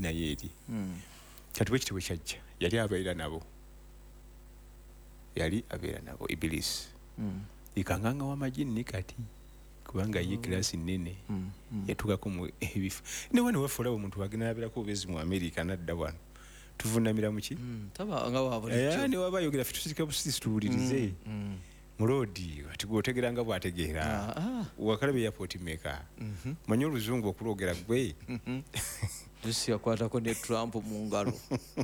naye eri kati bwekiti bwekyajja yali abeera nabo Iblis ikanganga w'amajini kati kubanga ye class nene yatukako mu ebifu ne wano wafulawo omuntu bagina yabirako obezi mu America nadda wano tuvunamira muki taba nga wabulijjo ne wabayogera fitusika busisi tuwulirize mulodi ati gwotegeranga bwategeera wakalabe airport maker manyo oluzungu okulogera gwe Lucy yakwatako ne Trump mu ngalo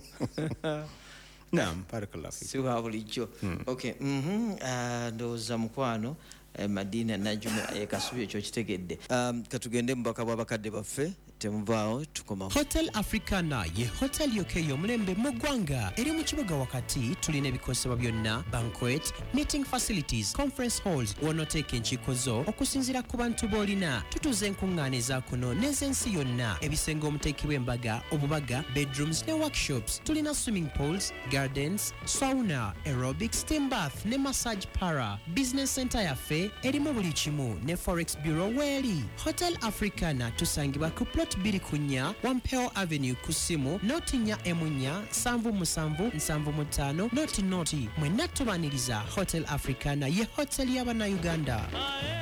naam barakallahu si wabulijjo okay ndowooza mukwano Madina Najuma ekasubi ekyo kitegedde katugende mubaka bw'abakadde baffe temuvaawo tukoma Hotel Africana ye hotel yokeyo mulembe mu ggwanga eri mu kibuga wakati tulina ebikosebwa byonna banquet meeting facilities conference halls wonoteeka enkiiko zo okusinziira ku bantu b'olina tutuuza enkuŋŋaana ezaakuno n'ez'ensi yonna ebisenge omuteekibwa embaga obubaga bedrooms ne workshops tulina swimming pools gardens sauna aerobic steam bath ne massage para business center yaffe erimu buli kimu ne forex bureau weeri Hotel Africana tusangibwa ku plot 2 Wampeo Avenue kusimu noti 47775 noti mwenna tubaniriza Hotel Africana ye hotel y'abana Uganda.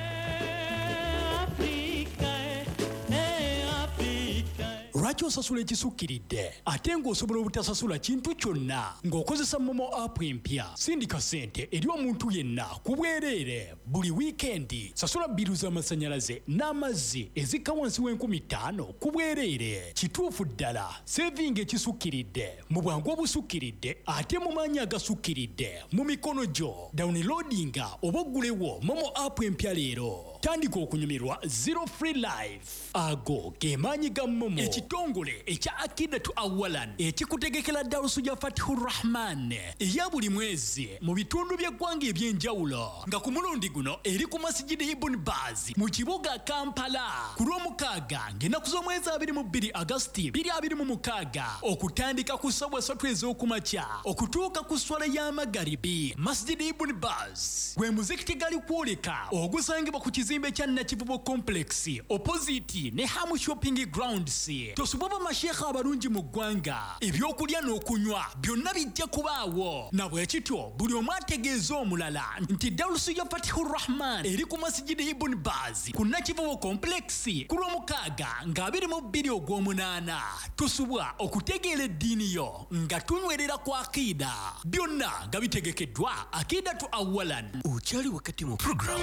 Lwaki osasula ekisukkiridde ate ng'osobola obutasasula kintu kyonna ng'okozesa Momo app empya sindika ssente eri omuntu yenna ku bwereere buli wiikendi sasula bbiru z'amasannyalaze n'amazzi ezikka wansi w'50,000 ku bwereere kituufu ddala sevinga ekisukkiridde mu bwangu obusukkiridde ate mu maanyi agasukkiridde mu mikono gyo downloadinga oba oggulewo Momo app empya leero tandika okunyumirwa zero free life ago ge maanyi ga Momo ekitongole ekya Akidatu Awalan ekikutegekera darusu ya Fatihur Rahman eya buli mwezi mu bitundu by'eggwanga eby'enjawulo nga ku mulundi guno eri ku Masjidi Ibn Baz mu kibuga Kampala ku Lwomukaaga ng'ennaku z'omwezi 22 Agosti 2026 okutandika ku ssaawa 3 ez'okumakya okutuuka ku swala y'amagaribi. Masjidi Ibn Baz gwe muzikiti gali kwoleka ogusangibwa ku kizimbe kya Nakivubo Complex opposite ne Hamu Shopping Grounds. Tosuboba mashekha abalungi mu ggwanga ebyokulya n'okunywa byonna bijja kubaawo na bwekityo buli omu ategeeza omulala nti darusu ya Fatihur Rahman eri ku Masjidi Ibn Baz ku Nakivubo Complex ku Lwomukaaga nga 22 Ogw'omunaana tusubwa okutegeera eddiini yo nga tunywerera ku akida byonna nga bitegekeddwa Akidatu Awalan. Ukyali wakati mu program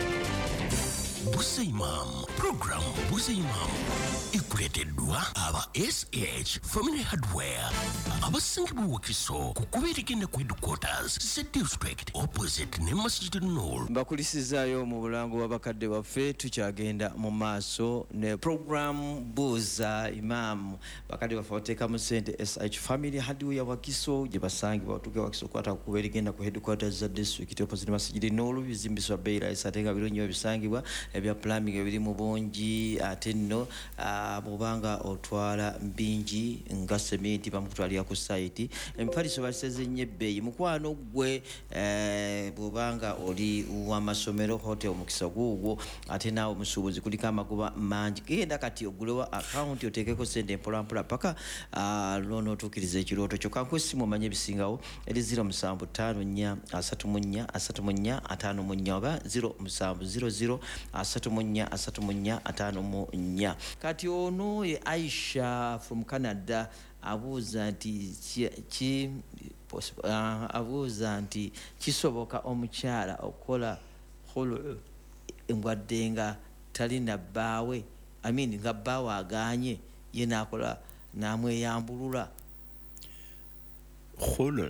Busa Imam. Program Busa Imam ikuleteddwa aba SH Family Hardware abasingibwa Wakiso kukubeerigenda ku headquarters Z District opposite ne Masjid Nur. Mbakulisizaayo mu bulango bw'abakadde baffe tukyagenda mu maaso ne program Busa Imam bakadde baffe bateekamu ssente SH Family Hardware Wakiso gye basangibwa batuuke Wakiso kwata kukubeerigenda ku headquarters Z District opposite Masjid Nur bizimbiswa bei rahisi ate nga birungi bisangibwa ebya plumbing ebiri mu bongi ate nno bw'obanga otwala mbingi nga sementi bamukutwalira ku site empaliso baseze nnyo ebbeeyi mukwano gwe bw'obanga oli w'amasomero hotel omukisa guugwo ate naawe omusuubuzi kuliko amagoba mangi genda kati ogulewo account oteekeko sente mpolampola paka n'otuukiriza ekirooto kyokka nkwesimu omanye ebisingawo eri 0754343454 oba 0700343454 kati ono ye Aisha from Canada abuuza nti kisoboka omukyala okola khulu ngwadde nga talina bbaawe nga bbaawe aganye ye naakola namweyambulula khulu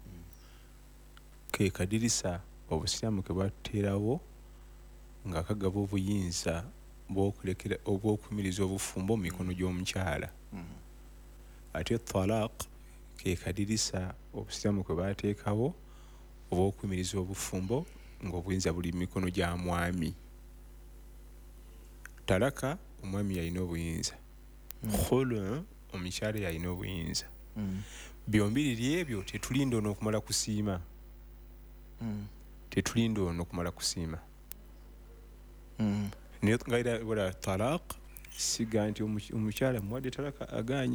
ke kadirisa obusiramu ke bateerawo nga kagaba obuyinza obw'okumiriza obufumbo mu mikono gy'omukyala ate talaq ke kadirisa obusiramu kwe bateekawo obw'okumiriza obufumbo ng'obuyinza buli mu mikono gya mwami. Talaka omwami yalina obuyinza khulu omukyala yalina obuyinza byombiriri ebyo tetulinda ono okumala kusiima tetulinda ono okumala kusiima naye ngaira wala talaq siga nti omukyala muwadde talaka aganye